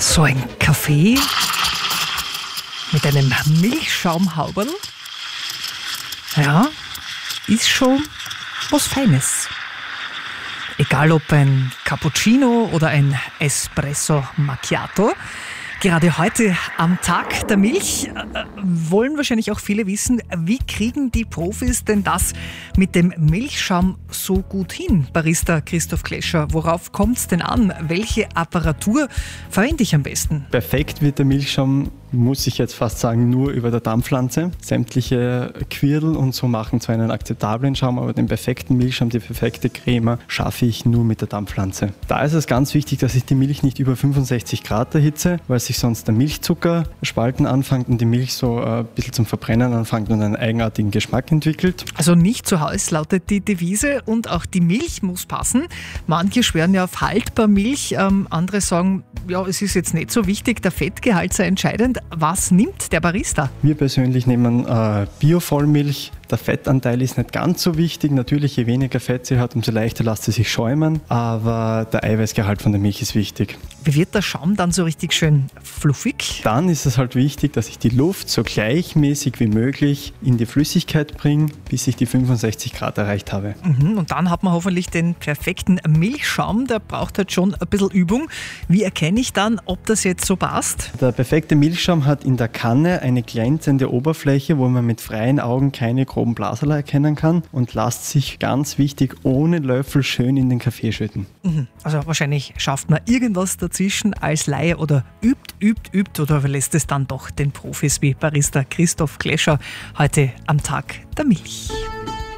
So ein Kaffee mit einem Milchschaumhauberl, ja, ist schon was Feines. Egal ob ein Cappuccino oder ein Espresso Macchiato. Gerade heute am Tag der Milch wollen wahrscheinlich auch viele wissen, wie kriegen die Profis denn das mit dem Milchschaum so gut hin? Barista Christoph Klescher, worauf kommt es denn an? Welche Apparatur verwende ich am besten? Perfekt wird der Milchschaum, muss ich jetzt fast sagen, nur über der Dampfpflanze. Sämtliche Quirl und so machen zwar einen akzeptablen Schaum, aber den perfekten Milchschaum, die perfekte Crema, schaffe ich nur mit der Dampfpflanze. Da ist es ganz wichtig, dass ich die Milch nicht über 65 Grad erhitze, weil sich sonst der Milchzucker spalten anfängt und die Milch so ein bisschen zum Verbrennen anfängt und einen eigenartigen Geschmack entwickelt. Also nicht zu heiß lautet die Devise und auch die Milch muss passen. Manche schwören ja auf Haltbarmilch, andere sagen, ja, es ist jetzt nicht so wichtig, der Fettgehalt sei entscheidend. Was nimmt der Barista? Wir persönlich nehmen Bio-Vollmilch. Der Fettanteil ist nicht ganz so wichtig. Natürlich, je weniger Fett sie hat, umso leichter lässt sie sich schäumen. Aber der Eiweißgehalt von der Milch ist wichtig. Wie wird der Schaum dann so richtig schön fluffig? Dann ist es halt wichtig, dass ich die Luft so gleichmäßig wie möglich in die Flüssigkeit bringe, bis ich die 65 Grad erreicht habe. Und dann hat man hoffentlich den perfekten Milchschaum. Der braucht halt schon ein bisschen Übung. Wie erkenne ich dann, ob das jetzt so passt? Der perfekte Milchschaum hat in der Kanne eine glänzende Oberfläche, wo man mit freien Augen keine groben Blaserler erkennen kann und lässt sich, ganz wichtig, ohne Löffel schön in den Kaffee schütten. Also wahrscheinlich schafft man irgendwas dazwischen als Laie oder übt oder überlässt es dann doch den Profis wie Barista Christoph Klescher heute am Tag der Milch.